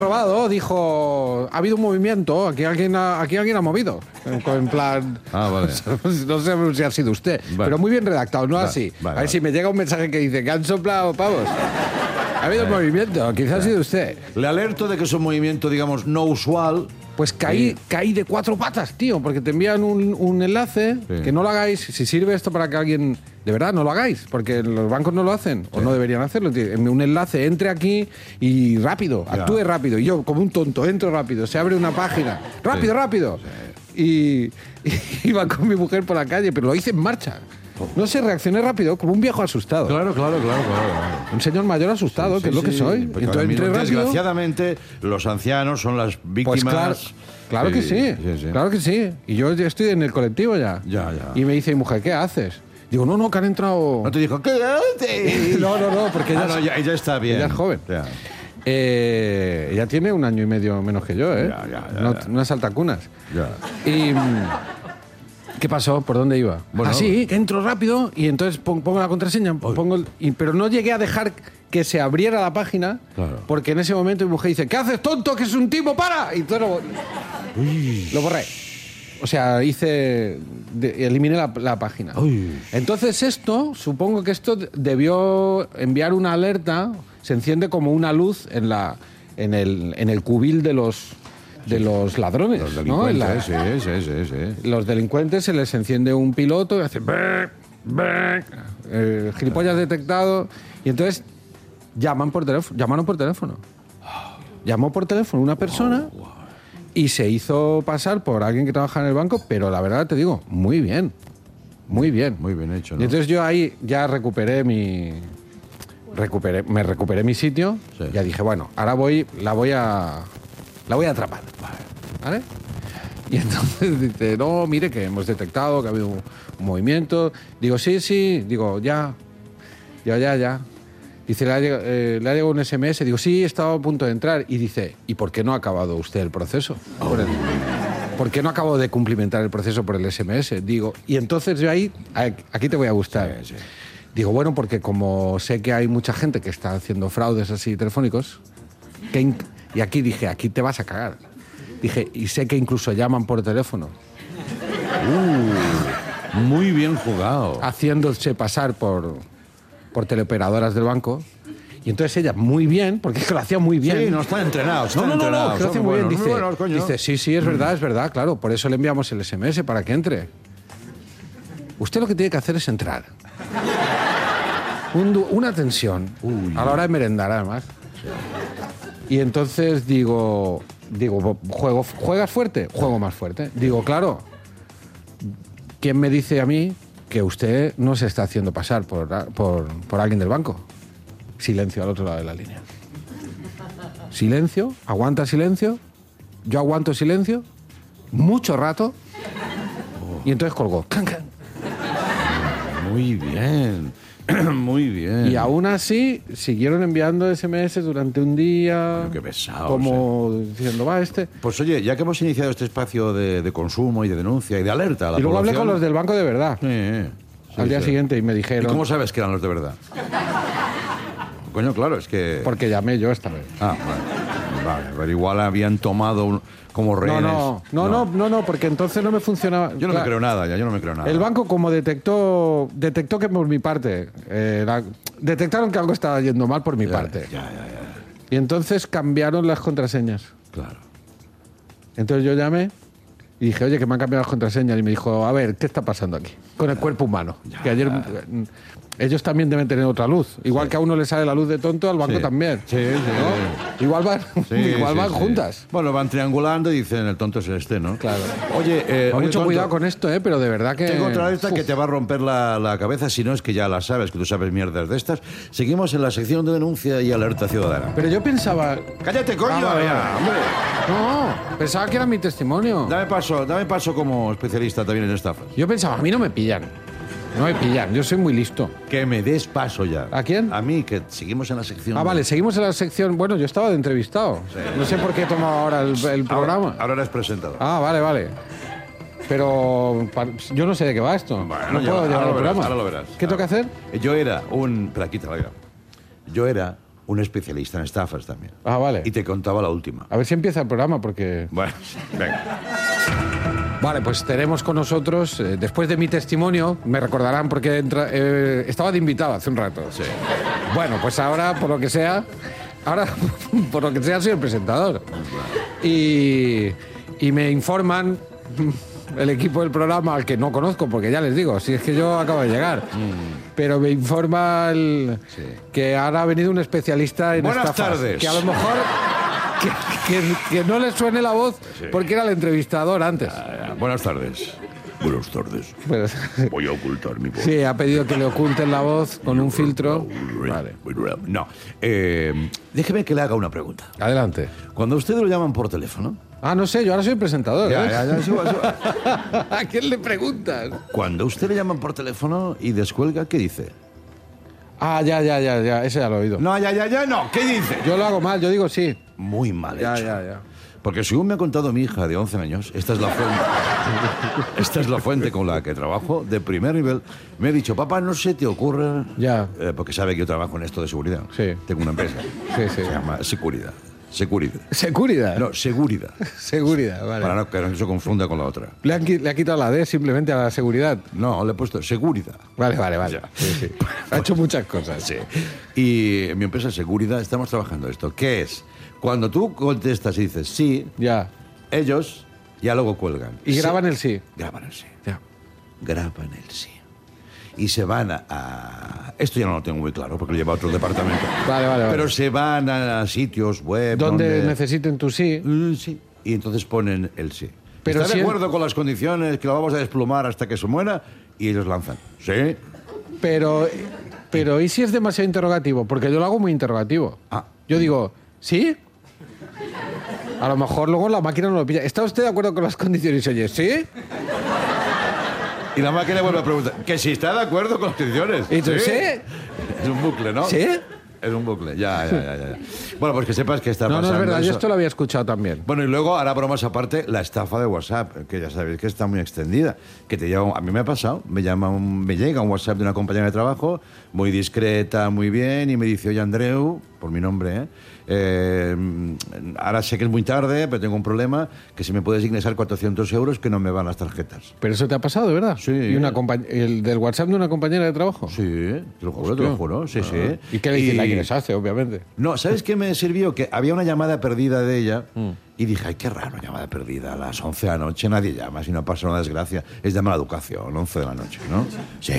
Probado, dijo, ha habido un movimiento, aquí alguien ha movido. En plan, vale. No sé si ha sido usted, Vale. pero muy bien redactado, no Vale, así. vale, A ver si me llega un mensaje que dice que han soplado pavos. Ha habido un movimiento, quizás ha sido usted. Le alerto de que es un movimiento, digamos, no usual. Pues caí de cuatro patas, tío, porque te envían un enlace, que no lo hagáis. Si sirve esto para que alguien... De verdad, no lo hagáis, porque los bancos no lo hacen, o no deberían hacerlo. Un enlace, entre aquí y rápido, actúe rápido. Y yo, como un tonto, entro rápido, se abre una página. ¡Rápido, rápido! Y iba con mi mujer por la calle, pero lo hice en marcha. No sé, reaccioné rápido, como un viejo asustado. Claro. Un señor mayor asustado, que es lo que soy. Porque Entonces, entré rápido. desgraciadamente, los ancianos son las víctimas. Pues claro que sí, claro que sí. Y yo ya estoy en el colectivo ya. Ya. Y me dice mi mujer, ¿qué haces? Digo, no, que han entrado... No te dijo, ¿qué haces? No, porque ella, ella está bien. ella es joven. Ya. Ella tiene 1 año y medio menos que yo, ¿eh? Ya. Unas altacunas. Ya. Y... ¿Qué pasó? ¿Por dónde iba? Bueno, sí, que entro rápido y entonces pongo la contraseña, pero no llegué a dejar que se abriera la página, porque en ese momento mi mujer dice, ¿qué haces, tonto? Que es un tipo, para. Y todo lo borré. O sea, eliminé la página. Entonces supongo que esto debió enviar una alerta, se enciende como una luz en el cubil de los ladrones. Los delincuentes, ¿no? sí. Los delincuentes se les enciende un piloto y hace... gilipollas detectado. Y entonces llamaron por teléfono. Llamó por teléfono una persona y se hizo pasar por alguien que trabaja en el banco, pero la verdad te digo, muy bien. Muy bien. Muy bien hecho, ¿no? Y entonces yo ahí ya me recuperé mi sitio. Sí. Ya dije, bueno, ahora la voy a atrapar. ¿Vale? Y entonces dice, no, mire que hemos detectado que ha habido un movimiento. Digo, sí. Digo, ya. Dice, le ha llegado un SMS. Digo, sí, estaba a punto de entrar. Y dice, ¿y por qué no ha acabado usted el proceso? ¿Por qué no acabo de cumplimentar el proceso por el SMS? Digo, y entonces yo ahí, aquí te voy a gustar. Sí. Digo, bueno, porque como sé que hay mucha gente que está haciendo fraudes así telefónicos, y aquí dije, aquí te vas a cagar. Dije, y sé que incluso llaman por teléfono. Muy bien jugado. Haciéndose pasar por teleoperadoras del banco. Y entonces ella, muy bien, porque es que lo hacía muy bien. Sí, no están entrenados. No, que lo hacía muy bien. Dice, sí, es verdad, claro. Por eso le enviamos el SMS, para que entre. Usted lo que tiene que hacer es entrar. Una tensión. A la hora de merendar, además. Y entonces digo, ¿juegas fuerte? Juego más fuerte. Digo, claro, ¿quién me dice a mí que usted no se está haciendo pasar por alguien del banco? Silencio al otro lado de la línea. Silencio, aguanta silencio, yo aguanto silencio, mucho rato, y entonces colgó. Muy bien. Muy bien. Y aún así siguieron enviando SMS durante un día. Bueno, qué pesado. Como diciendo, Pues oye, ya que hemos iniciado este espacio de consumo y de denuncia y de alerta a la Y luego población... hablé con los del banco de verdad. Sí, al día sí. siguiente y me ¿Y dijeron... cómo sabes que eran los de verdad? Coño, claro, es que... Porque llamé yo esta vez. Vale, pero igual habían tomado como rehenes. No, porque entonces no me funcionaba. Yo no me creo nada, yo no me creo nada. El banco, como detectó que por mi parte, detectaron que algo estaba yendo mal por mi parte. Ya. Y entonces cambiaron las contraseñas. Claro. Entonces yo llamé y dije, oye, que me han cambiado las contraseñas. Y me dijo, a ver, ¿qué está pasando aquí? Con el cuerpo humano. Que ayer... Ellos también deben tener otra luz. Igual que a uno le sale la luz de tonto, al banco también. Sí. ¿No? Igual van juntas. Bueno, van triangulando y dicen, el tonto es este, ¿no? Claro. Oye, mucho cuidado con esto, pero de verdad que... Tengo otra esta que te va a romper la cabeza, si no es que ya la sabes, que tú sabes mierdas de estas. Seguimos en la sección de denuncia y alerta ciudadana. Pero yo pensaba... ¡Cállate, coño! Vale. Hombre. No, pensaba que era mi testimonio. Dame paso como especialista también en estafas. Yo pensaba, a mí no me pillan. No me pillan, yo soy muy listo. Que me des paso ya. ¿A quién? A mí, que seguimos en la sección... Vale, seguimos en la sección... Bueno, yo estaba de entrevistado. Sí. No sé por qué he tomado ahora el programa. Ahora eres presentador. Vale. Pero yo no sé de qué va esto. Bueno, no puedo llevar el programa. Ahora lo verás. ¿Qué tengo que hacer? Yo era un... Pero aquí te la grabo. Yo era un especialista en estafas también. Ah, vale. Y te contaba la última. A ver si empieza el programa, porque... Bueno, venga. Vale, pues tenemos con nosotros, después de mi testimonio, me recordarán porque estaba de invitado hace un rato. Sí. Bueno, pues ahora, por lo que sea, soy el presentador. Y me informan el equipo del programa, al que no conozco, porque ya les digo, si es que yo acabo de llegar. Pero me informa que ahora ha venido un especialista en Buenas estafas. tardes. Que a lo mejor... Que no le suene la voz porque era el entrevistador antes. Buenas tardes. Buenas tardes. Pues, Voy a ocultar mi voz. sí, ha pedido que le oculten la voz con un filtro. Vale. No. Déjeme que le haga una pregunta. Adelante. Cuando a usted lo llaman por teléfono... Ah, no sé, yo ahora soy el presentador. Ya, suba. ¿A quién le preguntas? Cuando a usted le llaman por teléfono y descuelga, ¿qué dice? Ah, ya, ese ya lo he oído. No, ya, no. ¿Qué dice? Yo lo hago mal, yo digo sí. Muy mal hecho. Ya. Porque según me ha contado mi hija de 11 años, esta es la fuente con la que trabajo, de primer nivel, me ha dicho, papá, no se te ocurra... Ya. Porque sabe que yo trabajo en esto de seguridad. Sí. Tengo una empresa. Sí. Se llama Seguridad. ¿Seguridad? No, Seguridad. Seguridad, vale. Para que no se confunda con la otra. Le ha quitado la D simplemente a la seguridad. No, le he puesto Seguridad. Vale. Ya. Sí. Ha hecho muchas cosas. Sí. Y en mi empresa Seguridad estamos trabajando esto. ¿Qué es? Cuando tú contestas y dices sí, Ya. ellos ya luego cuelgan. Y graban el sí. Graban el sí. Ya. Graban el sí. Y se van a... Esto ya no lo tengo muy claro porque lo lleva a otro departamento. Vale. Pero se van a sitios web... Donde necesiten tu sí. Sí. Y entonces ponen el sí. Pero ¿Está si de acuerdo con las condiciones que lo vamos a desplumar hasta que se muera? Y ellos lanzan. Sí. Pero ¿y si es demasiado interrogativo? Porque yo lo hago muy interrogativo. Ah. Yo digo, ¿sí? A lo mejor luego la máquina no lo pilla. ¿Está usted de acuerdo con las condiciones? Oye, ¿sí? Y la máquina vuelve a preguntar, que si está de acuerdo con las condiciones. ¿Y tú, sí? Es un bucle, ¿no? ¿Sí? Es un bucle, ya. Bueno, pues que sepas que está pasando No es verdad, yo eso. esto lo había escuchado también. Bueno, y luego, ahora bromas aparte, la estafa de WhatsApp, que ya sabéis que está muy extendida. Que te llama, a mí me ha pasado, me llega un WhatsApp de una compañera de trabajo, muy discreta, muy bien, y me dice, oye, Andreu, por mi nombre, ahora sé que es muy tarde, pero tengo un problema, que si me puedes ingresar 400 euros, que no me van las tarjetas. ¿Pero eso te ha pasado, de verdad? Sí. ¿Y el del WhatsApp de una compañera de trabajo? Sí, te lo juro, sí. ¿Y qué le dice? La ingresaste, obviamente. No, ¿sabes qué me sirvió? Que había una llamada perdida de ella y dije, ay, qué raro, llamada perdida a las 11 de la noche, nadie llama, si no pasa una desgracia. Es de mala educación, 11 de la noche, ¿no? Sí.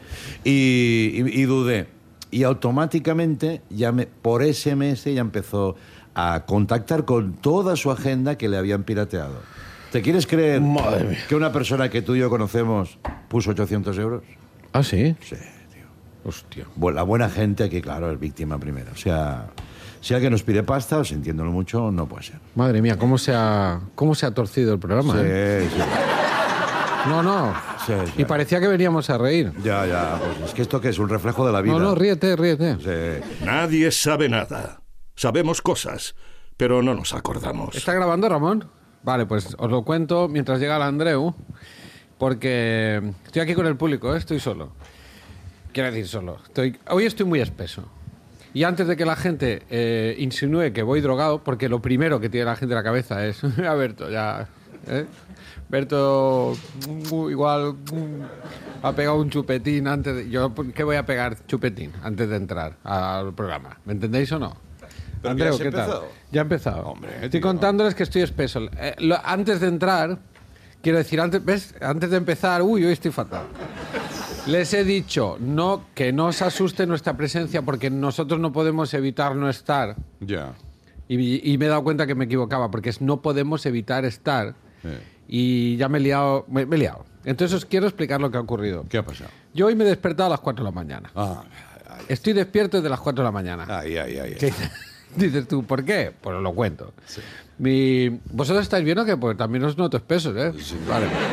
Y dudé. Y automáticamente, por SMS, ya empezó a contactar con toda su agenda que le habían pirateado. ¿Te quieres creer Madre mía. que una persona que tú y yo conocemos puso 800 euros? ¿Ah, sí? Sí, tío. Hostia. La buena gente aquí, claro, es víctima primero. O sea, si alguien nos pide pasta, o sintiéndolo mucho, no puede ser. Madre mía, ¿cómo se ha torcido el programa? Sí. No. Sí. Y parecía que veníamos a reír. Ya, pues es que esto que es un reflejo de la vida. No, ríete. Sí. Nadie sabe nada. Sabemos cosas, pero no nos acordamos. ¿Está grabando, Ramón? Vale, pues os lo cuento mientras llega el Andreu, porque estoy aquí con el público, estoy solo. Quiero decir solo. Hoy estoy muy espeso. Y antes de que la gente insinúe que voy drogado, porque lo primero que tiene la gente en la cabeza es, a Berto, ya... Berto igual ha pegado un chupetín antes de... ¿Yo qué voy a pegar chupetín antes de entrar al programa? ¿Me entendéis o no? ¿Pero Andreu, que ya has ¿qué tal? empezado? Ya he empezado. Hombre, estoy tío. contándoles que estoy espeso. Antes de entrar, quiero decir, antes de empezar, hoy estoy fatal. Les he dicho que no os asuste nuestra presencia porque nosotros no podemos evitar no estar. Ya. Y me he dado cuenta que me equivocaba porque no podemos evitar estar. Y ya me he liado. Entonces os quiero explicar lo que ha ocurrido. ¿Qué ha pasado? Yo hoy me he despertado a las 4 de la mañana. Estoy despierto desde las 4 de la mañana. Ay. ¿Qué dices tú? ¿Por qué? Pues os lo cuento. Sí. Vosotros estáis viendo que pues, también os noto espesos, ¿eh? Sí. Vale.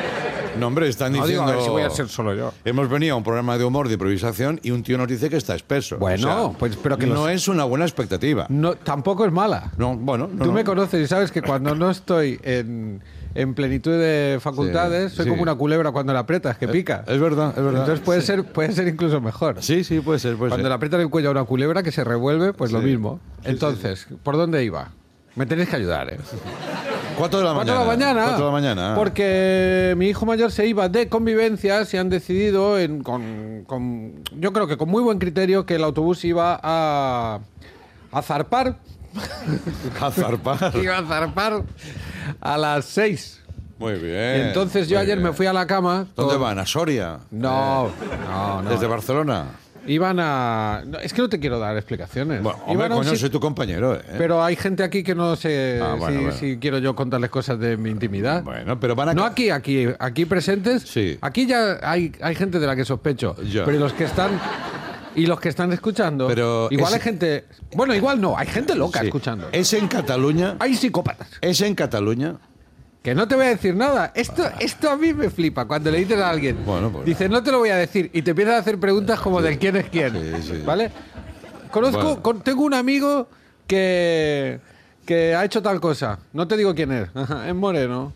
No, hombre, están No digo, diciendo... a ver si voy a ser solo yo. Hemos venido a un programa de humor, de improvisación, y un tío nos dice que está espeso. Bueno, pues, pero que no es una buena expectativa. No, tampoco es mala. No, bueno... No, Tú me conoces y sabes que cuando no estoy en plenitud de facultades, soy como una culebra cuando la aprietas, que pica. Es verdad, es verdad. Entonces puede ser incluso mejor. Sí, puede ser. Cuando le aprietas el cuello a una culebra que se revuelve, pues lo mismo. Entonces, ¿por dónde iba? Me tenéis que ayudar, ¿eh? 4 de la mañana. 4 de la mañana. Porque mi hijo mayor se iba de convivencias y han decidido, yo creo que con muy buen criterio, que el autobús iba a zarpar. A zarpar. Iba a zarpar a las 6. Muy bien. Y entonces yo ayer me fui a la cama. ¿Dónde van? ¿A Soria? No. ¿Desde Barcelona? Iban a... No, es que no te quiero dar explicaciones. Bueno, hombre, coño, soy tu compañero, ¿eh? Pero hay gente aquí que no sé bueno. si quiero yo contarles cosas de mi intimidad. Bueno, pero van a... No aquí presentes. Sí. Aquí ya hay gente de la que sospecho. Ya. Pero los que están... Y los que están escuchando... Pero igual hay gente... Bueno, igual no. Hay gente loca escuchando. ¿Es en Cataluña? Hay psicópatas. ¿Es en Cataluña? Que no te voy a decir nada. Esto a mí me flipa. Cuando le dices a alguien, Pues dices, no te lo voy a decir, y te empiezas a hacer preguntas como del quién es quién. Sí. ¿Vale? Tengo un amigo que ha hecho tal cosa. No te digo quién es. Es moreno.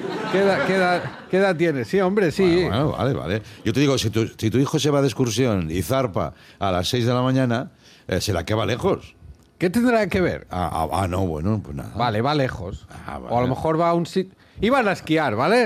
¿Qué edad tiene? Sí, hombre, sí. Bueno, vale. Yo te digo, si tu hijo se va de excursión y zarpa a las 6 de la mañana, será que va lejos. ¿Qué tendrá que ver? No, bueno, pues nada. Vale, va lejos. Vale. O a lo mejor va a un sitio... Iban a esquiar, ¿vale?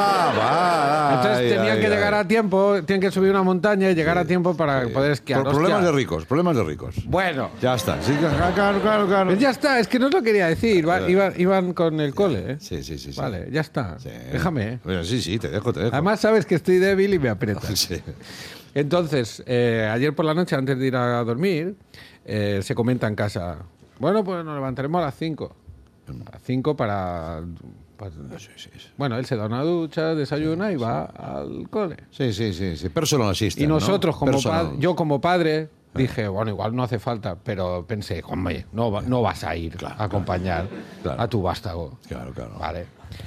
Va. Entonces tenían que llegar a tiempo, tienen que subir una montaña y llegar a tiempo para poder esquiar. Problemas de ricos. Bueno. Ya está. Sí, claro. Pues ya está, es que no os lo quería decir. Iban con el cole, ¿eh? Sí. Vale, ya está. Sí. Déjame, ¿eh? Bueno, sí, te dejo. Además sabes que estoy débil y me aprietas. Sí. Entonces, ayer por la noche, antes de ir a dormir, se comenta en casa, bueno, pues nos levantaremos a las 5. A las 5 para... Sí. Bueno, él se da una ducha, desayuna y va al cole. Sí. Personal assistant, Y nosotros, ¿no? yo como padre, dije, bueno, igual no hace falta, pero pensé, hombre, no vas a ir a acompañar a tu vástago. Claro. Vale.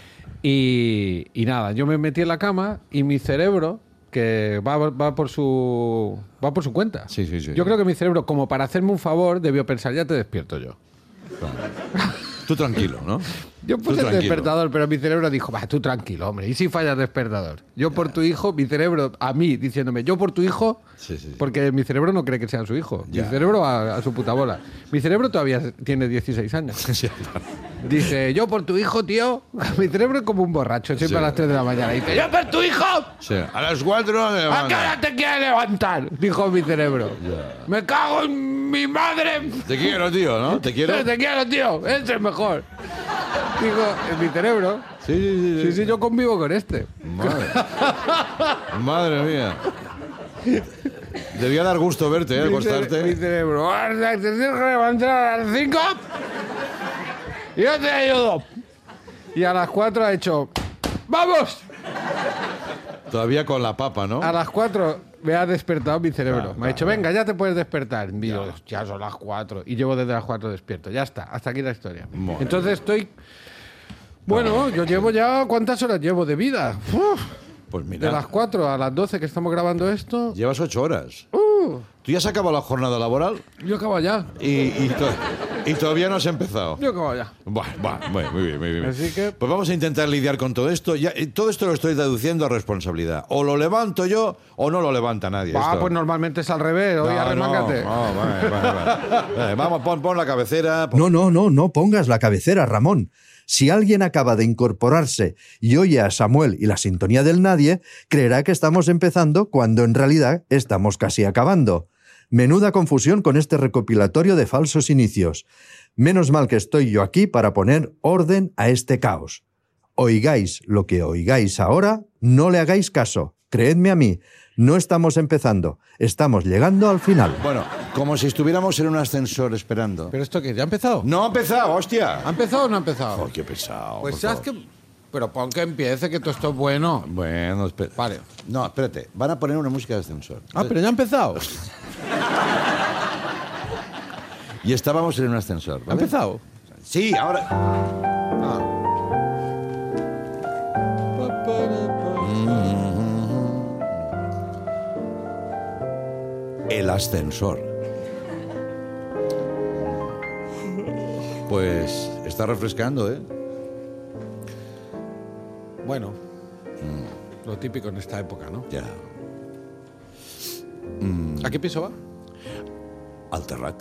Y nada, yo me metí en la cama y mi cerebro, que va por su cuenta. Sí. Yo creo que mi cerebro, como para hacerme un favor, debió pensar, ya te despierto yo. Claro. Tú tranquilo, ¿no? Yo puse el despertador, pero mi cerebro dijo, va, tú tranquilo, hombre. ¿Y si falla el despertador? Yo por tu hijo, mi cerebro, a mí, diciéndome, yo por tu hijo, porque mi cerebro no cree que sea su hijo. Mi cerebro a su puta bola. Mi cerebro todavía tiene 16 años. Dice, yo por tu hijo, tío. Mi cerebro es como un borracho, siempre a las 3 de la mañana. Dice, yo por tu hijo. Sí. A las 4 me ¿A qué hora te quieres levantar? Dijo mi cerebro. Me cago en mi madre. Te quiero, tío, ¿no? Te quiero. Te quiero, tío. Ese es mejor. Digo, en mi cerebro. Sí, yo convivo con este. Madre mía. Debía dar gusto verte, acostarte. Mi cerebro. Te tienes que levantar a las 5. Y yo te ayudo. Y a las 4 ha hecho. ¡Vamos! Todavía con la papa, ¿no? A las 4 me ha despertado mi cerebro. Me ha dicho, venga, ya te puedes despertar. Y digo, ya son las 4. Y llevo desde las 4 despierto. Ya está, hasta aquí la historia. Entonces estoy... Bueno, yo llevo ya... ¿Cuántas horas llevo de vida? Pues mira. De las 4 a las 12 que estamos grabando esto... Llevas 8 horas. ¿Tú ya has acabado la jornada laboral? Yo acabo ya. Y todavía no has empezado. Yo acabo ya. Muy bien. Así que... Pues vamos a intentar lidiar con todo esto. Todo esto lo estoy traduciendo a responsabilidad. O lo levanto yo o no lo levanta nadie. Pues normalmente es al revés. Hoy arremángate. Vale. Vamos, pon la cabecera. No pongas la cabecera, Ramón. Si alguien acaba de incorporarse y oye a Samuel y la sintonía del nadie, creerá que estamos empezando cuando en realidad estamos casi acabando. Menuda confusión con este recopilatorio de falsos inicios. Menos mal que estoy yo aquí para poner orden a este caos. Oigáis lo que oigáis ahora, no le hagáis caso. Creedme a mí, no estamos empezando, estamos llegando al final. Bueno, como si estuviéramos en un ascensor esperando. ¿Pero esto qué? ¿Ya ha empezado? No ha empezado, hostia. ¿Ha empezado o no ha empezado? Oh, qué pesado. Pues sabes que... Pero pon que empiece, que todo esto es bueno. Bueno, espera. Vale. No, espérate. Van a poner una música de ascensor. Pero ya ha empezado. Y estábamos en un ascensor, ¿vale? ¿Ha empezado? Sí, ahora... ascensor. Pues está refrescando, ¿eh? Bueno, lo típico en esta época, ¿no? Ya. ¿A qué piso va? Al Terrat.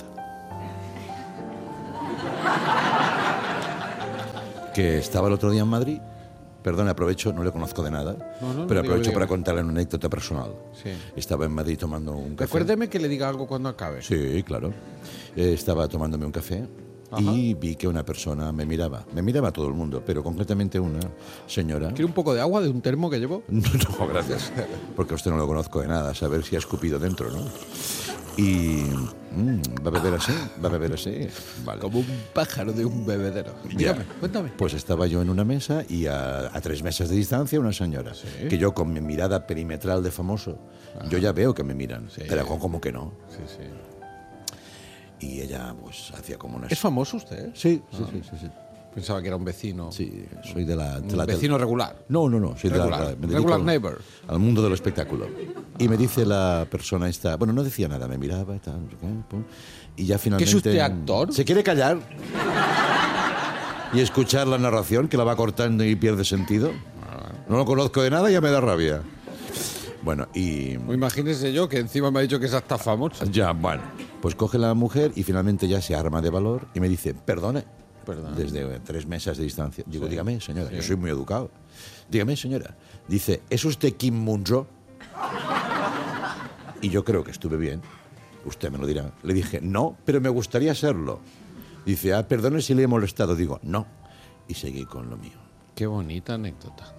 Que estaba el otro día en Madrid. Perdón, aprovecho, no le conozco de nada, No, pero aprovecho dígame. para contarle una anécdota personal. Sí. Estaba en Madrid tomando un café. Recuérdeme que le diga algo cuando acabe. Sí, claro. Estaba tomándome un café y vi que una persona me miraba. Me miraba todo el mundo, pero concretamente una señora. ¿Quiere un poco de agua de un termo que llevo? No, gracias. Porque a usted no lo conozco de nada, a saber si ha escupido dentro, ¿no? Y... ¿va a beber así? ¿Va a beber así? Vale. Como un pájaro de un bebedero. Dígame, cuéntame. Pues estaba yo en una mesa y a 3 mesas de distancia una señora. Sí. Que yo con mi mirada perimetral de famoso, yo ya veo que me miran, Sí. pero como que no. Sí, sí. Y ella pues hacía como una... ¿Es famoso usted? Sí. Pensaba que era un vecino. Sí, soy de la... Un vecino regular. No, soy Regular. de la... me dedico Regular al- neighbor. Al mundo del espectáculo. Y me dice la persona esta... Bueno, no decía nada, me miraba y tal, no sé qué, pum. Y ya finalmente... ¿Qué es usted, actor? ¿Se quiere callar? Y escuchar la narración, que la va cortando y pierde sentido. No lo conozco de nada y ya me da rabia. Bueno, y... O imagínese yo que encima me ha dicho que es hasta famoso. Ya, bueno. Pues coge la mujer y finalmente ya se arma de valor y me dice, perdone. Perdón. Desde 3 mesas de distancia. Digo, dígame, señora, yo soy muy educado. Dígame, señora. Dice, ¿es usted Kim Munro? Y yo creo que estuve bien. Usted me lo dirá. Le dije, no, pero me gustaría serlo. Dice, perdone si le he molestado. Digo, no. Y seguí con lo mío. Qué bonita anécdota.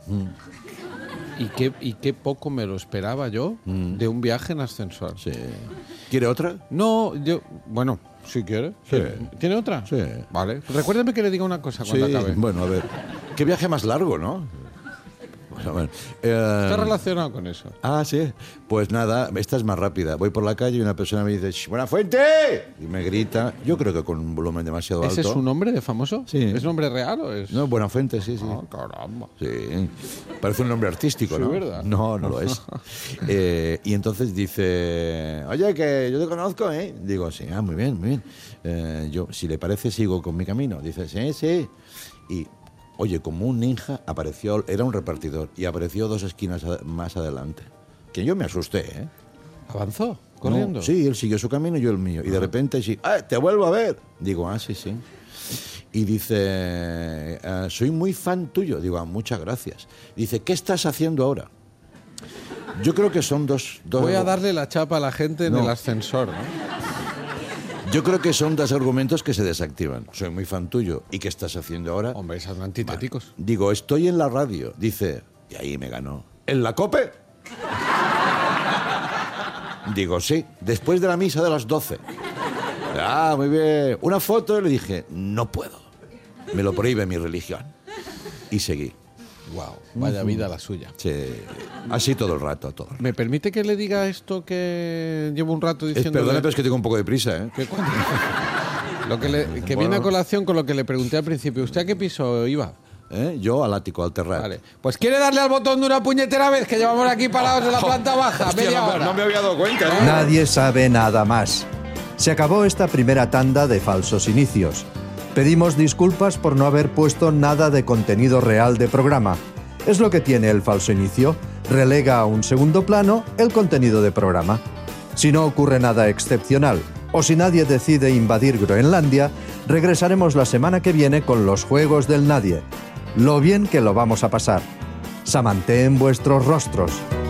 Y qué poco me lo esperaba yo de un viaje en ascensor. Sí. ¿Quiere otra? No, yo... Bueno, si quiere. Sí. ¿Tiene otra? Sí. Vale. Recuérdeme que le diga una cosa cuando Sí, acabe. bueno, a ver. Qué viaje más largo, ¿no? Bueno, Está relacionado con eso. sí. Pues nada, esta es más rápida. Voy por la calle y una persona me dice, "Shh, ¡Buenafuente!" Y me grita, yo creo que con un volumen demasiado alto. ¿Ese es su nombre de famoso? Sí. ¿Es nombre real o es...? No, Buenafuente, sí. Ah, caramba. Sí. Parece un nombre artístico, Sí, ¿no? ¿verdad? No lo es. Y entonces dice, oye, que yo te conozco, ¿eh? Digo, sí, muy bien. Yo, si le parece, sigo con mi camino. Dice, sí. Y... Oye, como un ninja apareció, era un repartidor, y apareció 2 esquinas más adelante. Que yo me asusté, ¿eh? ¿Avanzó? ¿Corriendo? No, sí, él siguió su camino y yo el mío. Y de repente, sí, te vuelvo a ver. Digo, sí. Y dice, soy muy fan tuyo. Digo, muchas gracias. Dice, ¿qué estás haciendo ahora? Yo creo que son dos... Voy a darle la chapa a la gente en No. el ascensor, ¿no? Yo creo que son 2 argumentos que se desactivan. Soy muy fan tuyo. ¿Y qué estás haciendo ahora? Hombre, esos son antitéticos. Digo, estoy en la radio. Dice, y ahí me ganó. ¿En la COPE? Digo, sí, después de la misa de las 12. Muy bien. Una foto, y le dije, no puedo. Me lo prohíbe mi religión. Y seguí. Wow, vaya vida la suya. Sí. Así todo el rato, ¿Me permite que le diga esto que llevo un rato diciendo? Perdone, pero es que tengo un poco de prisa, ¿eh? Que viene a colación con lo que le pregunté al principio. ¿Usted a qué piso iba? Yo al ático, al Terrat. Vale. Pues quiere darle al botón de una puñetera vez, que llevamos aquí parados en la planta baja. Hostia, media no, hora. no me había dado cuenta, ¿eh? Nadie sabe nada más. Se acabó esta primera tanda de falsos inicios. Pedimos disculpas por no haber puesto nada de contenido real de programa. Es lo que tiene el falso inicio, relega a un segundo plano el contenido de programa. Si no ocurre nada excepcional o si nadie decide invadir Groenlandia, regresaremos la semana que viene con los Juegos del Nadie. Lo bien que lo vamos a pasar. Samanté en vuestros rostros.